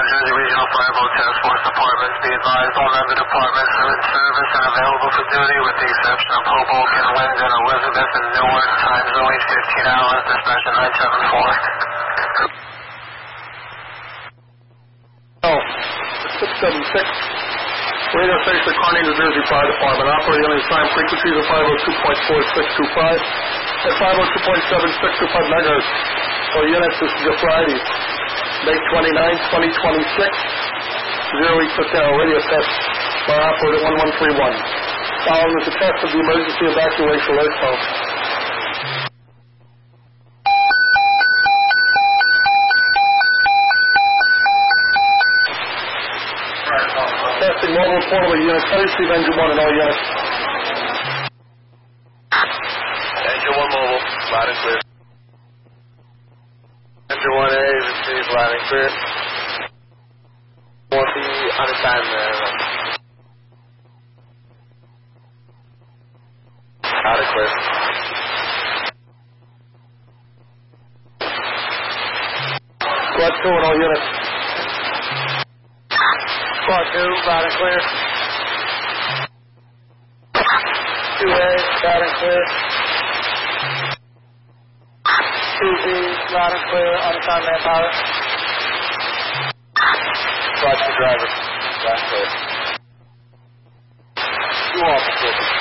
Jersey Regional Fireboat Task Force departments. Be advised all member departments are in service and available for duty with the exception of Hoboken, Linden, Elizabeth, and Newark. Time's only 15 hours. Dispatch at 974. Oh, 676. Radio station, Kearney, New Jersey Fire Department. Operating on the assigned frequencies of 502.4625 and 502.7625 megahertz. So units, this is your Friday, May 29, 2026. 0850 radio test by operator 1131. Following is a test of the emergency evacuation alert phone. Testing mobile portable units. How do you receive engine 1 and all units? Engine 1 mobile, loud and clear. Engine 1A is received loud and clear. 1B unassigned there. Loud and clear. Squad 2 and all units. Squad 2, loud and clear. 2A, loud and clear. 2B, loud and clear, unassigned manpower. Squad 2 driver, loud and clear. 2 officers.